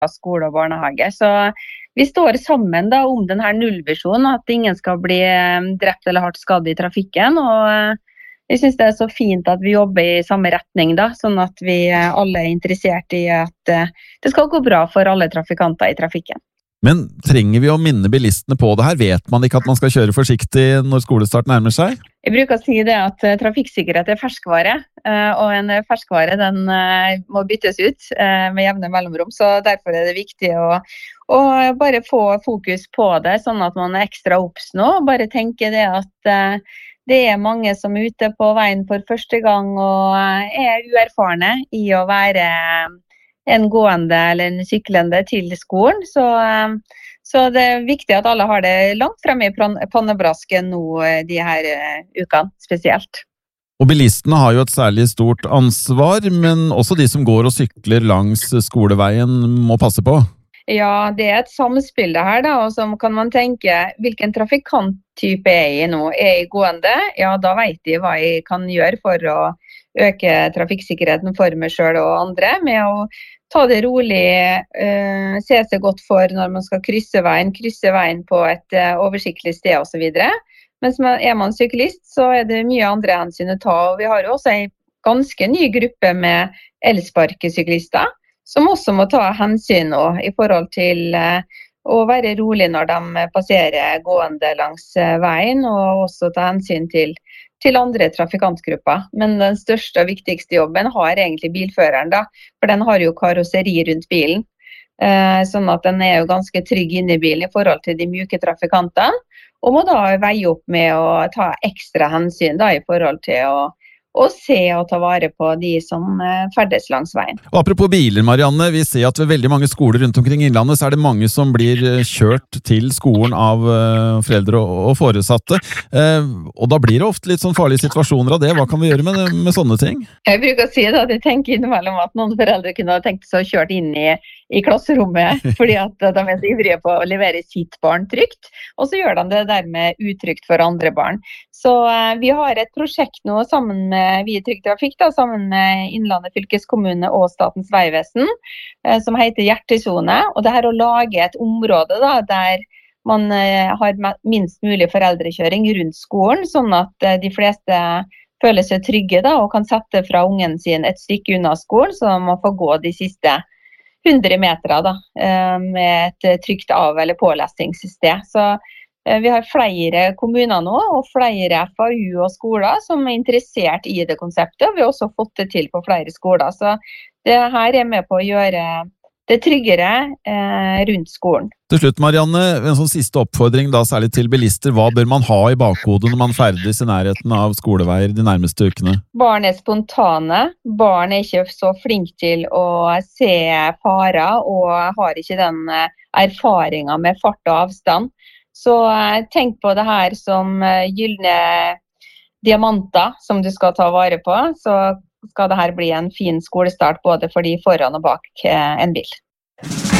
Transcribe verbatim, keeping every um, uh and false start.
skole og barnehage. Så vi står sammen da om denne nullvisjonen, at ingen skal bli drept eller hardt skadd i trafikken. Og jeg synes det er så fint at vi jobber i samme retning da, sånn at vi alle er interessert i at det skal gå bra for alle trafikanter i trafikken. Men trenger vi å minne bilistene på det her? Vet man ikke at man skal kjøre forsiktig når skolestart nærmer seg? Jeg bruker å si det at trafikksikkerhet er ferskvare, og en ferskvare den må byttes ut med jevne mellomrom, så derfor er det viktig å, å bare få fokus på det, sånn at man er ekstra obs nå, og bare tenke det at det er mange som er ute på veien for første gang og er uerfarne i å være en gående eller en syklende til skolen, så, så det er viktig at alle har det langt fremme i pannebrasken nå de her ukene spesielt. Og bilistene har jo et særlig stort ansvar, men også de som går og sykler langs skoleveien må passe på. Ja, det er et samspill det her da, og så kan man tenke, hvilken trafikanttype er jeg nå? Er jeg gående? Ja, da vet jeg hva jeg kan gjøre for å øke trafikksikkerheten for meg selv og andre, med å ta det rolig, uh, se seg godt for når man skal krysse veien, krysse veien på et uh, oversiktlig sted og så videre. Mens er man syklist, så er det mye andre hensyn å ta, og vi har jo også en ganske ny gruppe med elsparkesyklister, som også må ta hensyn nå, i forhold til uh, å være rolig når de passerer gående langs uh, veien, og også ta hensyn til til andre trafikantgrupper. Men den største og viktigste jobben har egentlig bilføreren da, for den har jo karosseri rundt bilen. Eh, sånn at den er jo ganske trygg inne i bilen i forhold til de mjuke trafikantene, og må da veie opp med å ta ekstra hensyn da, i forhold til å og se og ta vare på de som ferdes langs veien. Og apropos biler, Marianne, vi ser at ved veldig mange skoler rundt omkring i Innlandet så er det mange som blir kjørt til skolen av foreldre og foresatte, og da blir det ofte litt sånn farlige situasjoner av det. Hva kan vi gjøre med, med sånne ting? Jeg bruker å si det at jeg tenker innimellom at noen foreldre kunne ha tenkt seg å kjøre inn i, i klasserommet, fordi at de er så ivrige på å levere sitt barn trygt, og så gjør de det dermed utrygt for andre barn. Så vi har et prosjekt nå sammen med Vi i Trygg Trafikk, da, sammen med Innlandet fylkeskommune og Statens vegvesen, eh, som heter Hjertesone. Og det her å lage et område da, der man eh, har minst mulig foreldrekjøring rundt skolen, sånn at eh, de fleste føler seg trygge da, og kan sette fra ungen sin et stykke unna skolen, så man får gå de siste hundre meter da, eh, med et trygt av- eller pålesingssted. Så vi har flere kommuner nå, og flere F A U og skoler som er interessert i det konseptet, og vi har også fått det til på flere skoler. Så det her er med på å gjøre det tryggere eh, rundt skolen. Til slutt, Marianne, en sånn siste oppfordring da, særlig til bilister. Hva bør man ha i bakhodet når man ferdes i nærheten av skoleveier de nærmeste ukene? Barn er spontane. Barn er ikke så flink til å se farer, og har ikke den erfaringen med fart og avstand. Så tenk på det her som gyllene diamanter som du skal ta vare på, så skal det her bli en fin skolestart både for de foran og bak en bil.